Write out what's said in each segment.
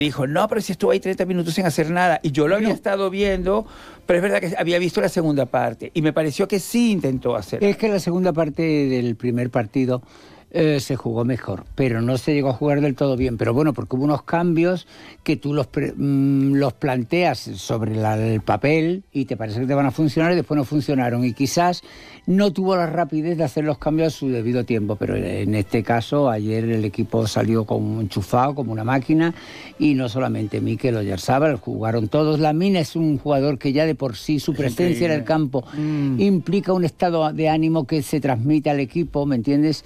Dijo, no, pero si estuvo ahí 30 minutos sin hacer nada. Y yo lo había estado viendo, pero es verdad que había visto la segunda parte. Y me pareció que sí intentó hacer. Es que la segunda parte del primer partido se jugó mejor, pero no se llegó a jugar del todo bien. Pero bueno, porque hubo unos cambios que tú los planteas sobre el papel y te parece que te van a funcionar y después no funcionaron. Y quizás no tuvo la rapidez de hacer los cambios a su debido tiempo, pero en este caso ayer el equipo salió como enchufado, como una máquina, y no solamente Mikel Oyarzabal, jugaron todos. Lamine es un jugador que ya de por sí su presencia en el campo implica un estado de ánimo que se transmite al equipo, ¿me entiendes?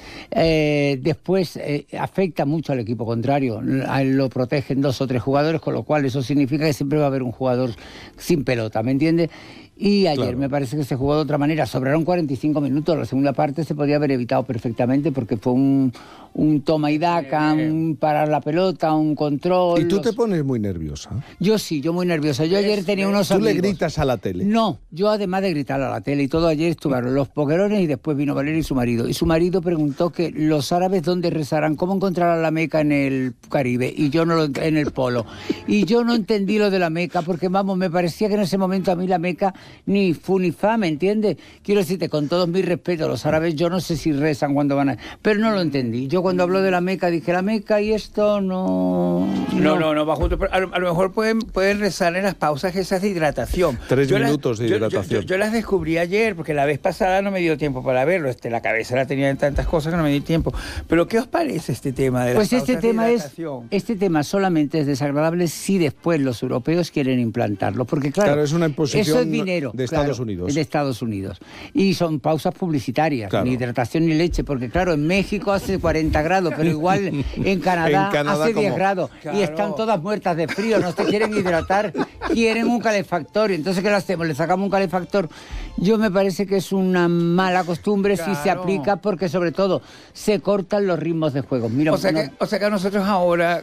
Después afecta mucho al equipo contrario, lo protegen 2 o 3 jugadores, con lo cual eso significa que siempre va a haber un jugador sin pelota, ¿me entiendes? Y ayer me parece que se jugó de otra manera. Sobraron 45 minutos. La segunda parte se podía haber evitado perfectamente porque fue un toma y daca, un parar la pelota, un control. ¿Y tú te pones muy nerviosa? Yo sí, yo muy nerviosa. Yo ayer tenía unos amigos. ¿Tú le gritas a la tele? No, yo además de gritar a la tele y todo, ayer estuvieron los pokerones y después vino Valeria y su marido. Y su marido preguntó que los árabes dónde rezarán, cómo encontrarán la Meca en el Caribe y yo no en el Polo. Y yo no entendí lo de la Meca porque, vamos, me parecía que en ese momento a mí la Meca ni fu ni fa, ¿me entiendes? Quiero decirte, con todo mi respeto, los árabes yo no sé si rezan cuando van a... Pero no lo entendí. Yo cuando habló de la Meca dije, la Meca y esto no va junto. Pero a lo mejor pueden rezar en las pausas esas de hidratación. 3 minutos de hidratación. Yo las descubrí ayer, porque la vez pasada no me dio tiempo para verlo. La cabeza la tenía en tantas cosas que no me di tiempo. Pero ¿qué os parece este tema de las pausas de hidratación? Este tema solamente es desagradable si después los europeos quieren implantarlo. Porque claro, es una imposición eso es dinero. De Estados Unidos. De Estados Unidos. Y son pausas publicitarias, ni hidratación ni leche, porque claro, en México hace 40 grados, pero igual en Canadá hace 10 grados. Claro. Y están todas muertas de frío, no se quieren hidratar, quieren un calefactor. Entonces, ¿qué le hacemos? ¿Le sacamos un calefactor? Yo me parece que es una mala costumbre si se aplica, porque sobre todo se cortan los ritmos de juego. Mira, o sea que nosotros ahora,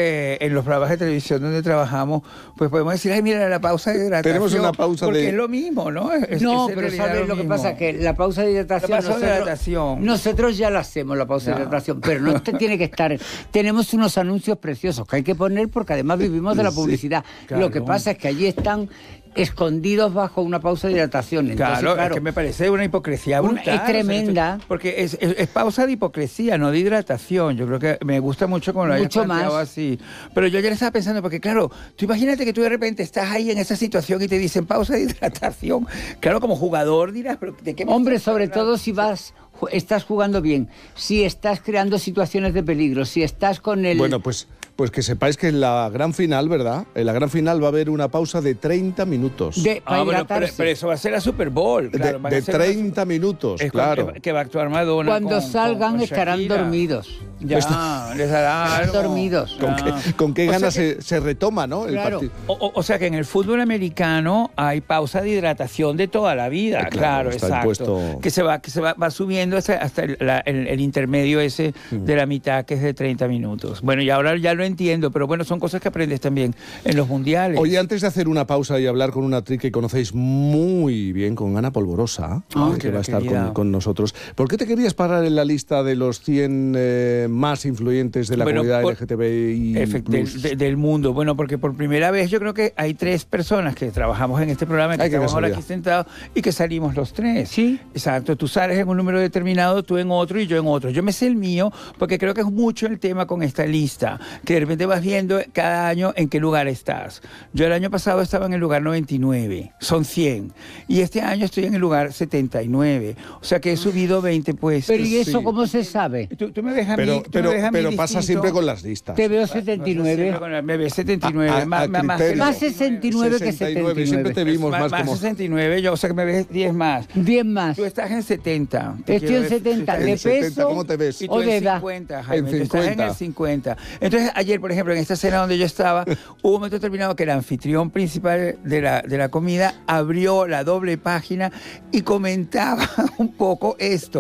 en los programas de televisión donde trabajamos, pues podemos decir, ay, mira, la pausa de hidratación. Tenemos una pausa porque es lo mismo, ¿no? Pero ¿sabes lo que pasa? Que la pausa de hidratación, nosotros ya la hacemos, la pausa de hidratación, pero no tiene que estar... Tenemos unos anuncios preciosos que hay que poner porque además vivimos de la publicidad. Lo que pasa es que allí están escondidos bajo una pausa de hidratación. Entonces, claro, es que me parece una hipocresía brutal. Es tremenda. Porque es pausa de hipocresía, no de hidratación. Yo creo que me gusta mucho como lo hayas planteado así. Pero yo ayer estaba pensando, porque claro, tú imagínate que tú de repente estás ahí en esa situación y te dicen pausa de hidratación. Claro, como jugador dirás, pero ¿de qué? Hombre, sobre todo si estás jugando bien, si estás creando situaciones de peligro, si estás con el... Bueno, pues que sepáis que en la gran final, ¿verdad? En la gran final va a haber una pausa de 30 minutos. Pero eso va a ser la Super Bowl. Claro, de 30 minutos, claro. Que va a actuar Madonna. Cuando salgan estarán dormidos. Ya, les dará algo. Dormidos. ¿Con qué ganas se retoma, ¿no? El partido. O sea que en el fútbol americano hay pausa de hidratación de toda la vida. Claro, exacto. Que se va subiendo hasta el intermedio ese de la mitad, que es de 30 minutos. Bueno, y ahora ya lo entiendo, pero bueno, son cosas que aprendes también en los mundiales. Oye, antes de hacer una pausa y hablar con una actriz que conocéis muy bien, con Ana Polvorosa, que va a estar con nosotros, ¿por qué te querías parar en la lista de los 100 más influyentes de la comunidad LGTBI+? Del mundo. Bueno, porque por primera vez yo creo que hay 3 personas que trabajamos en este programa, que estamos ahora aquí sentados y que salimos los 3. Sí. Exacto. Tú sales en un número determinado, tú en otro y yo en otro. Yo me sé el mío porque creo que es mucho el tema con esta lista, que de repente vas viendo cada año en qué lugar estás. Yo el año pasado estaba en el lugar 99, son 100. Y este año estoy en el lugar 79. O sea que he subido 20 puestos. Pero ¿y eso cómo se sabe? Tú me ves a mí. Pero pasa siempre con las listas. Te veo 79. Me ves 79. Más 69 que 79. Siempre te vimos más como... 69, yo, o sea que me ves 10 más. 10 más. Tú estás en 70. Estoy en 70. ¿De peso? ¿Cómo te ves? Y tú o de edad. 50, Jaime. En 50. Estás en el 50. Entonces, ayer, por ejemplo, en esta cena donde yo estaba, hubo un momento determinado que el anfitrión principal de la comida abrió la doble página y comentaba un poco esto.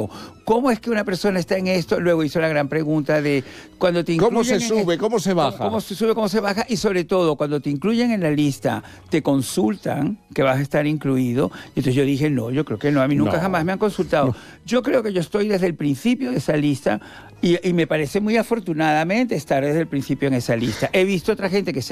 ¿cómo es que una persona está en esto? Luego hizo la gran pregunta de cuando te incluyen... ¿Cómo se sube? ¿Cómo se baja? ¿Cómo se sube? ¿Cómo se baja? Y sobre todo, cuando te incluyen en la lista, te consultan que vas a estar incluido. Y entonces yo dije, no, yo creo que no. A mí nunca jamás me han consultado. No. Yo creo que yo estoy desde el principio de esa lista y me parece muy afortunadamente estar desde el principio en esa lista. He visto otra gente que se